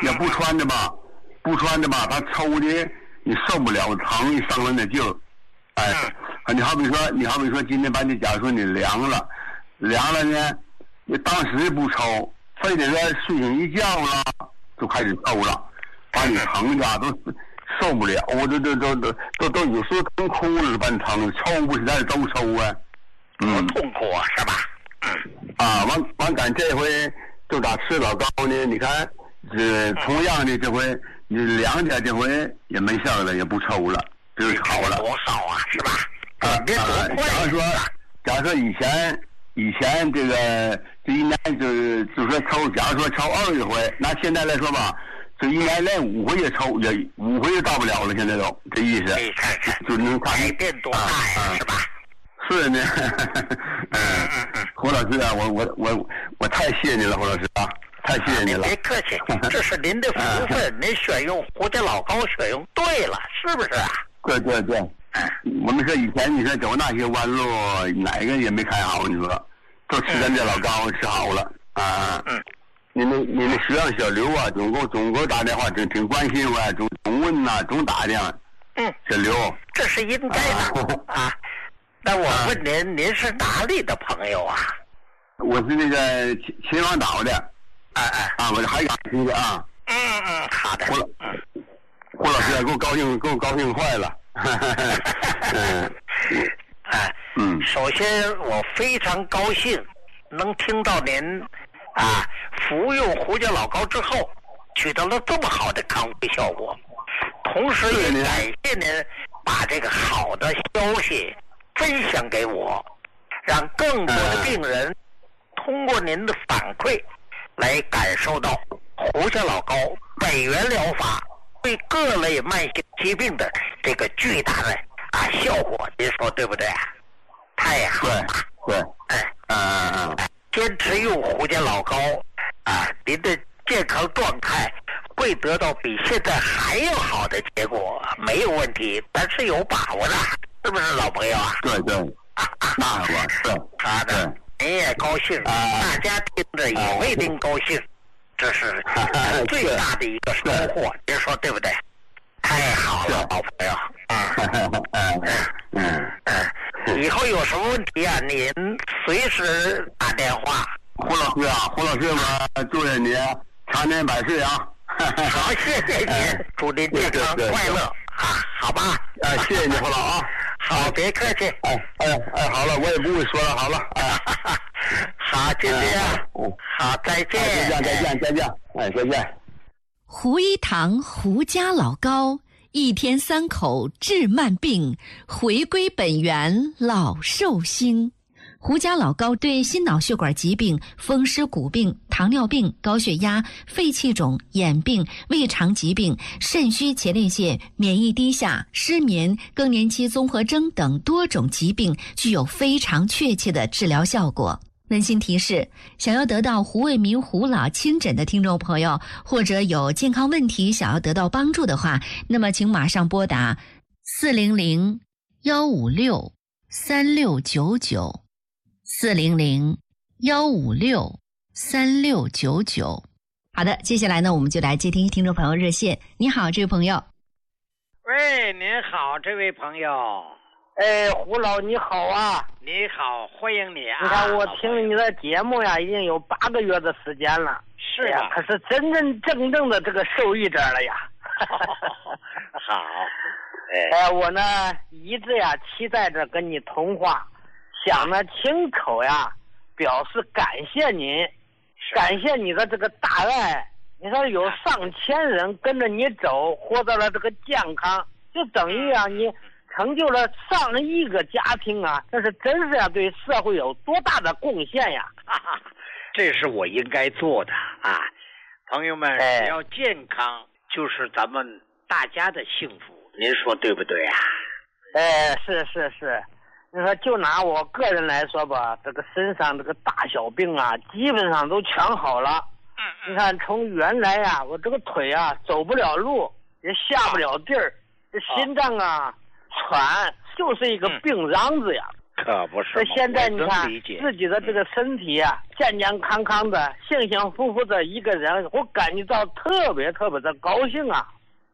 也不穿的吧，他抽的你受不了，疼，你伤人的劲儿。哎，你好比说今天把你假如说你凉了呢，你当时不抽，非得在睡醒一觉了就开始抽了，把你疼的都受不了，我都有时候疼哭了，把你疼，抽不实在都抽啊， 痛苦啊，是吧？ 完赶这回就打吃老高呢，你看同样的这回你凉点，这回也没事了，也不抽了，就是好了。 多好啊，是吧？ 假如说以前这一年就说抽，假如说抽20回，那现在来说吧，就一年连5回也抽，也5回也到不了了，现在都这意思。就能看改变多大呀，是吧？ 是呢，胡老师啊，我太谢谢你了，胡老师啊，太谢谢你了。 别客气，这是您的福分，您选用胡家老高选用对了，是不是啊？ 对。我们说以前你说走那些弯路，哪个也没开好，你说都吃咱这老高吃好了啊。你那学生小刘啊，总给我打电话，挺关心我，总问呐，总打的。小刘， 这是应该的啊。那我问您是哪里的朋友啊？ 我是那个秦皇岛的。我是海港区的啊。 好的。 胡老师给我高兴坏了。 首先我非常高兴能听到您服用胡家老高之后取得了这么好的康复效果，同时也感谢您把这个好的消息分享给我，让更多的病人通过您的反馈来感受到胡家老高本源疗法对各类慢性疾病的这个巨大的效果，您说对不对？太好了。 对。 坚持用胡家老高您的健康状态会得到比现在还要好的结果，没有问题，但是有把握的，是不是老朋友啊？ 对。那我是好的，您也高兴，大家听着也为您高兴。这是最大的一个收获，您说对不对？太好了，老朋友。以后有什么问题您随时打电话。 胡老师我祝愿你长年百岁啊！ 好，谢谢您，祝您健康快乐好吧？ 谢谢你，胡老啊。 好，别客气。 好了，我也不会说了，好了。 好，就这样。好，再见。 再见。再见。 胡一堂胡家老高，1天3口治慢病，回归本源老寿星。胡家老高对心脑血管疾病、风湿骨病、糖尿病、高血压、肺气肿、眼病、胃肠疾病、肾虚前列腺、免疫低下、失眠、更年期综合征等多种疾病具有非常确切的治疗效果。温馨提示，想要得到胡卫民胡老亲诊的听众朋友，或者有健康问题想要得到帮助的话，那么请马上拨打400-156-3699 400-156-3699。好的，接下来呢，我们就来接听听众朋友热线。你好，这位朋友。 喂，您好，这位朋友。 胡老你好啊！ 你好，欢迎你啊！ 你看我听了你的节目呀，已经有8个月的时间了。 是啊， 可是真正的这个受益者了呀。 好。 我呢一直期待着跟你通话，想呢亲口表示感谢您，感谢你的这个大爱。你说有上千人跟着你走，获得了这个健康，就等于你成就了上亿个家庭这是真是对社会有多大的贡献呀！ 这是我应该做的朋友们，只要健康就是咱们大家的幸福，您说对不对是。你说就拿我个人来说吧，这个身上这个大小病基本上都全好了。你看从原来我这个腿走不了路，也下不了地儿，这心脏喘，就是一个病秧子呀。 可不是。 这现在你看自己的这个身体啊，健健康康的，幸幸福福的一个人，我感觉到特别特别的高兴啊。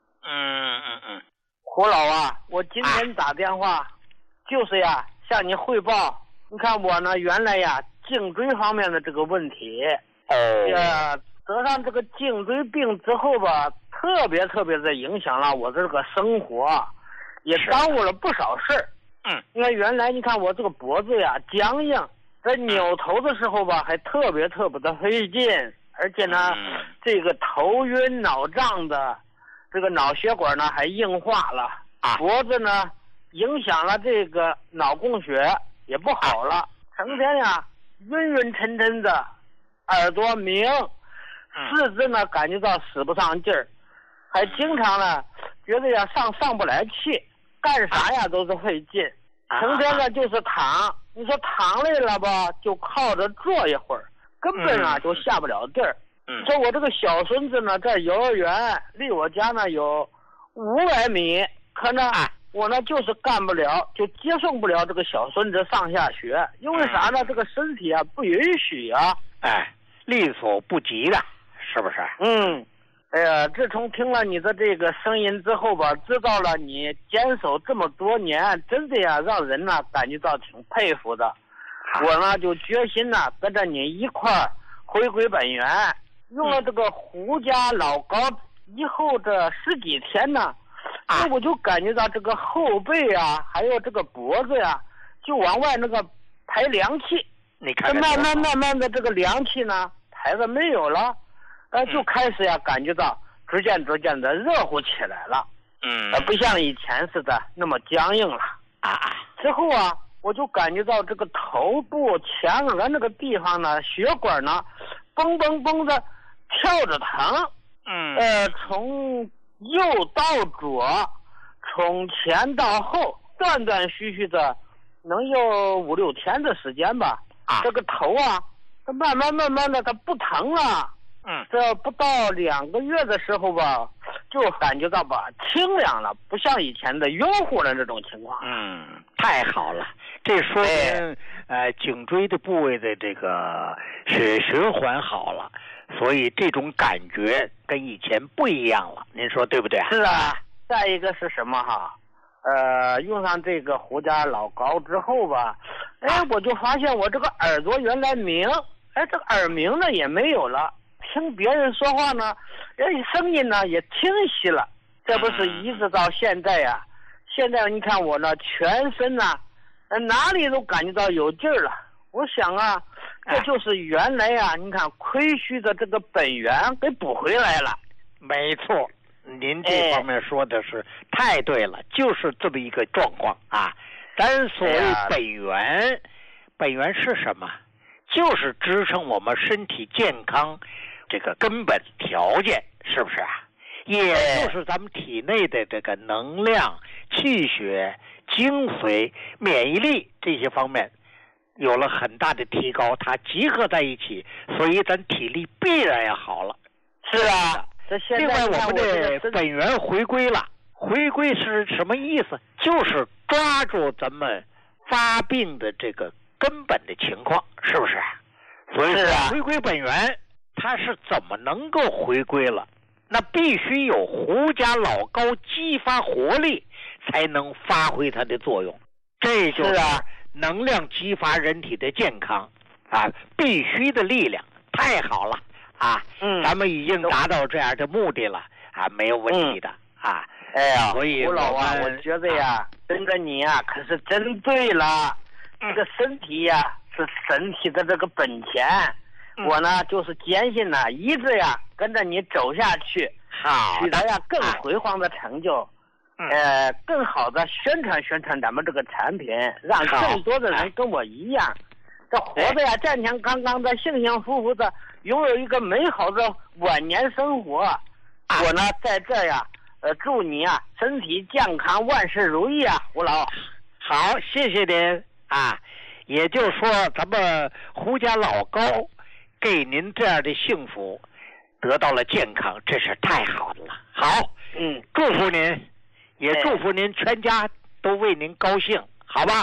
胡老啊，我今天打电话，就是呀，向你汇报。你看我呢，原来呀，颈椎方面的这个问题，得上这个颈椎病之后吧，特别特别的影响了我的这个生活，也耽误了不少事儿。你看原来你看我这个脖子呀僵硬，在扭头的时候吧，还特别特别的费劲，而且呢，这个头晕脑胀的，这个脑血管呢还硬化了，脖子呢影响了这个脑供血也不好了，成天呀晕晕沉沉的，耳朵鸣，四肢呢感觉到使不上劲儿，还经常呢觉得呀上不来气，干啥呀都是费劲，成天呢就是躺，你说躺累了吧，就靠着坐一会儿，根本啊就下不了地儿。说我这个小孙子呢，在幼儿园离我家呢有500米，可呢我呢就是干不了，就接送不了这个小孙子上下学，因为啥呢？这个身体啊不允许啊。 力所不及的，是不是？哎呀， 自从听了你的这个声音之后吧，知道了你坚守这么多年，真的呀，让人呢感觉到挺佩服的。我呢就决心呢跟着你一块儿回归本源，用了这个胡家老膏以后这10几天呢，我就感觉到这个后背啊，还有这个脖子呀，就往外那个排凉气。 你看慢慢的这个凉气呢排的没有了，就开始呀感觉到逐渐的热乎起来了。不像以前似的那么僵硬了。之后啊，我就感觉到这个头部前额那个地方呢，血管呢蹦蹦蹦的跳着疼。从右到左，从前到后，断断续续的，能有5、6天的时间吧。这个头啊，它慢慢的它不疼了。这不到2个月的时候吧，就感觉到吧清凉了，不像以前的晕乎的这种情况。 太好了，这说明颈椎的部位的这个血循环好了，所以这种感觉跟以前不一样了，您说对不对？ 是啊。再一个是什么哈？用上这个胡家老膏之后吧，我就发现我这个耳朵原来鸣，这个耳鸣呢也没有了，听别人说话呢，声音呢也清晰了。这不是一直到现在呀，现在你看我呢全身呢，哪里都感觉到有劲儿了。我想啊，这就是原来呀，你看亏虚的这个本源给补回来了。 没错。您这方面说的是太对了，就是这么一个状况啊。咱所谓本源是什么？就是支撑我们身体健康这个根本条件，是不是啊？也就是咱们体内的这个能量、气血、精髓、免疫力这些方面有了很大的提高，它集合在一起，所以咱体力必然要好了。 是啊。 另外我们的本源回归了，回归是什么意思？就是抓住咱们发病的这个根本的情况，是不是？所以说回归本源，它是怎么能够回归了？那必须有胡家老膏激发活力，才能发挥它的作用。这就是能量激发人体的健康必须的力量。太好了。咱们已经达到这样的目的了没有问题的所以胡老啊，我觉得呀，跟着你呀可是真对了。这个身体呀是身体的这个本钱，我呢就是坚信呢，一直呀跟着你走下去，取得呀更辉煌的成就，更好的宣传咱们这个产品，让更多的人跟我一样。这活着呀，健健康康的，幸幸福福的，拥有一个美好的晚年生活。我呢，在这呀，祝你啊，身体健康，万事如意啊，胡老。 好，谢谢您也就是说，咱们胡家老膏给您这样的幸福，得到了健康，这是太好的了。好，祝福您，也祝福您全家都为您高兴，好吧？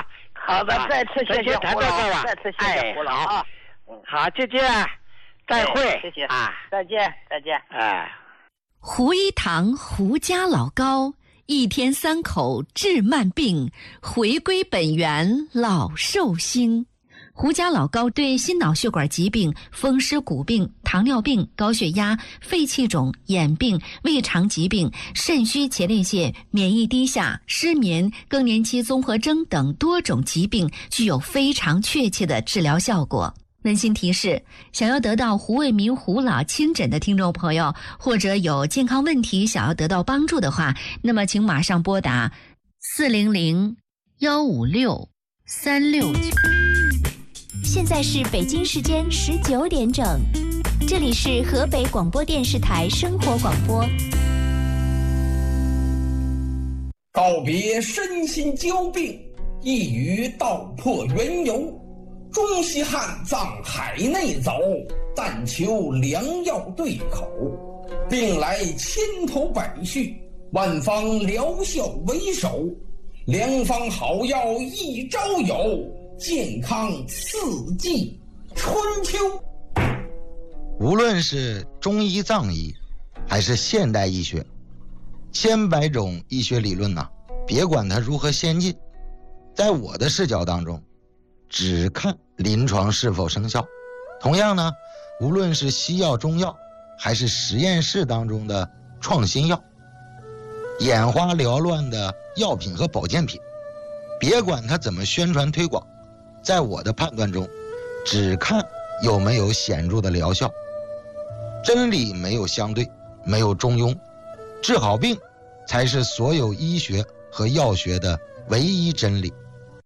好的，再次谢谢胡老，再次谢谢胡老啊。 好，再见，再会， 谢谢啊， 再见，再见。 哎。 胡一堂胡家老高，一天3口治慢病，回归本源老寿星。胡家老高对心脑血管疾病、风湿骨病、糖尿病、高血压、肺气肿、眼病、胃肠疾病、肾虚前列腺、免疫低下、失眠、更年期综合征等多种疾病具有非常确切的治疗效果。温馨提示：想要得到胡卫民胡老亲诊的听众朋友，或者有健康问题想要得到帮助的话，那么请马上拨打400-156-369。 现在是北京时间19点整，这里是河北广播电视台生活广播。 告别身心交病，一语道破缘由。中西汉藏海内走，但求良药对口。病来千头百绪，万方疗效为首。良方好药一朝有，健康四季春秋。 无论是中医藏医还是现代医学，千百种医学理论呢，别管它如何先进，在我的视角当中只看临床是否生效。同样呢，无论是西药中药还是实验室当中的创新药，眼花缭乱的药品和保健品，别管它怎么宣传推广，在我的判断中只看有没有显著的疗效。真理没有相对，没有中庸，治好病才是所有医学和药学的唯一真理。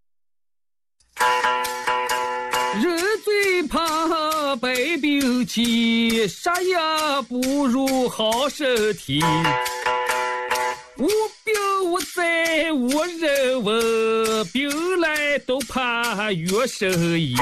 人最怕百病齐，啥也不如好身体。无病无灾无人问，病来都怕药神医。